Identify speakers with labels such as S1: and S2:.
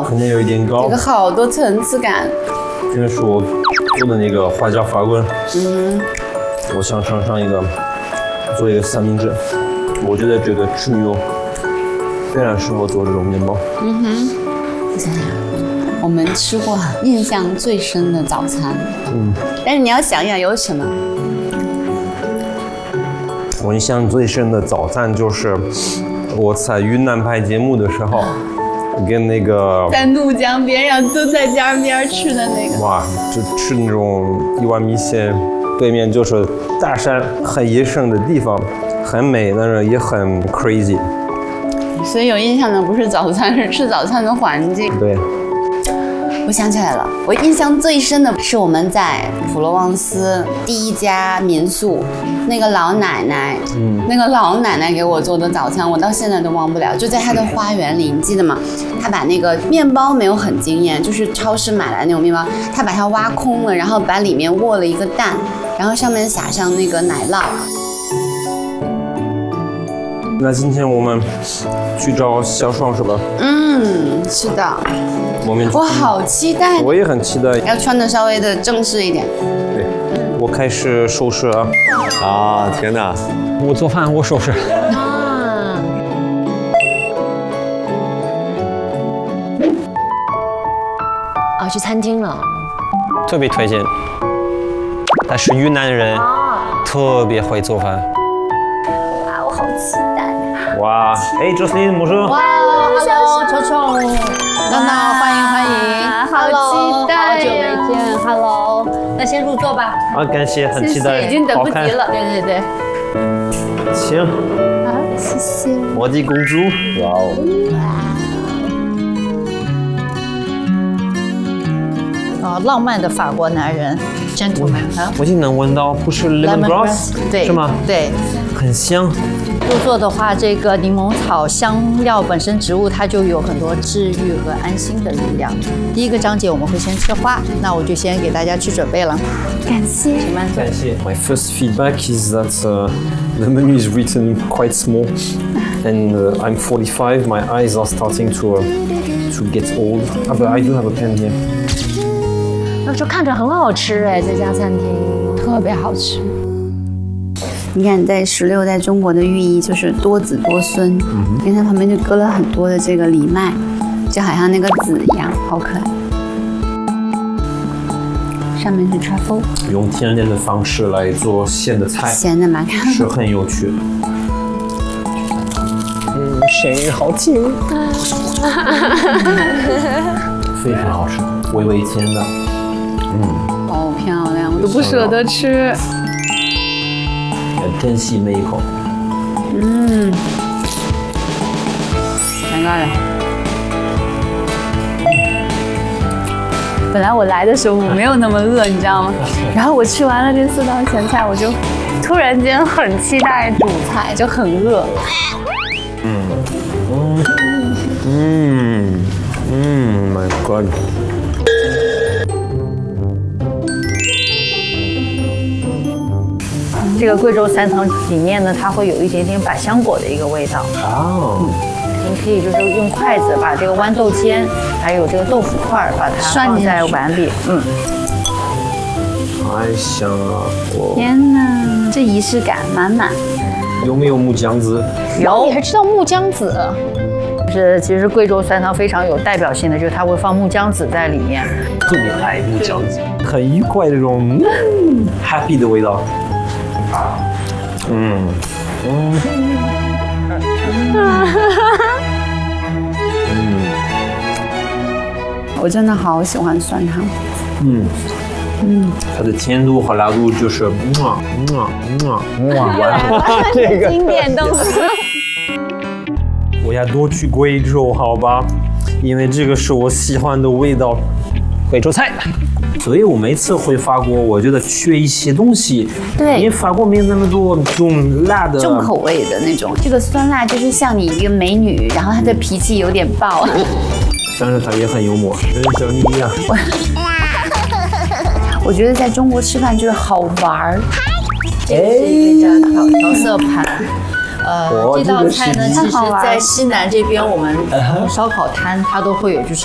S1: 可能有一点高。
S2: 这个好多层次感。
S1: 这个是我做的那个花椒法棍。我想尝尝做一个三明治。我觉得这个吃牛非常适合做这种面包。
S2: 我想想，我们吃过印象最深的早餐。但是你要想想有什么？
S1: 我印象最深的早餐就是我在云南拍节目的时候，跟那个
S2: 在怒江边上蹲在江边吃的那个。
S1: 哇，就吃那种一碗米线，对面就是大山，很野生的地方，很美，但是也很 crazy。
S2: 所以有印象的不是早餐，是吃早餐的环境。
S1: 对。
S2: 我想起来了，我印象最深的是我们在普罗旺斯第一家民宿，那个老奶奶，那个老奶奶给我做的早餐，我到现在都忘不了。就在她的花园里，你记得吗？她把那个面包没有很惊艳，就是超市买来那种面包，她把它挖空了，然后把里面卧了一个蛋，然后上面撒上那个奶酪。
S1: 那今天我们去找小双是吧？
S2: 是的。
S1: 我
S2: 好期待！
S1: 我也很期待。
S2: 要穿的稍微的正式一点。
S1: 对，我开始收拾了。
S3: 啊，天哪！
S1: 我做饭，我收拾。
S4: 去餐厅了。
S3: 特别推荐。他是云南人，特别会做饭。
S4: 哇，我好期待！
S1: 哇，哎，Jocelyn，bonjour。
S4: 哇 ，Hello， 球球，
S2: 娜娜，欢迎欢迎，好期待呀！
S4: 好久没见 ，Hello， 那先入座吧。
S1: 啊，感谢，很期待，
S2: 已经等不及了。对对对。
S1: 行。
S2: 好，谢谢。
S1: 我的公主。哇哦。
S5: 浪漫的法国男人 ，gentleman 啊。
S1: 我已经能闻到，不是 lemongrass，
S5: 对，
S1: 是吗？
S5: 对，
S1: 很香。
S5: 入座的话，这个柠檬草香料本身植物它就有很多治愈和安心的力量。第一个章节我们会先吃花，那我就先给大家去准备了。
S2: 感谢。
S1: 感谢。My first feedback is that the menu is written quite small, and I'm 45. My eyes are starting to get old. But I do have a pen here.
S4: 那就看着很好吃哎，这家餐厅
S2: 特别好吃。你看，在16在中国的寓意就是多子多孙，因为它旁边就搁了很多的这个藜麦，就好像那个籽一样，好可爱。上面是 truffle，
S1: 用天然的方式来做咸的菜，
S2: 咸的嘛，
S1: 是很有趣的。声音好听，非常好吃，微微甜的。
S2: 好漂亮，我都不舍得吃。
S1: 要珍惜每一口。
S2: 尴尬了。本来我来的时候我没有那么饿，你知道吗？然后我吃完了这4道前菜，我就突然间很期待主菜，就很饿。
S1: My God。
S5: 这个贵州3层里面呢，它会有一点点百香果的一个味道。您可以就是用筷子把这个豌豆尖，还有这个豆腐块，把它放在碗里。
S1: 太香了！
S2: 天哪，这仪式感满满。
S1: 有没有木姜子？
S5: 有，你还知道木姜子？就是其实贵州酸汤非常有代表性的，就是它会放木姜子在里面。
S1: 特别爱木姜子，很愉快的这种happy 的味道。
S2: 我真的好喜欢酸汤。
S1: 它的甜度和辣度就是哇，
S4: 这个经典动词。
S1: 我要多去贵州，好吧？因为这个是我喜欢的味道，贵州菜。所以我每次回法国，我觉得缺一些东西。
S2: 对，
S1: 因为法国没有那么多重辣的、
S2: 重口味的那种。这个酸辣就是像你一个美女，然后她的脾气有点爆，
S1: 但是她也很幽默，跟你一样。
S5: 我觉得在中国吃饭就是好玩儿。这是一个叫调色盘。这道菜呢，其实在西南这边，我们烧烤摊它都会有，就是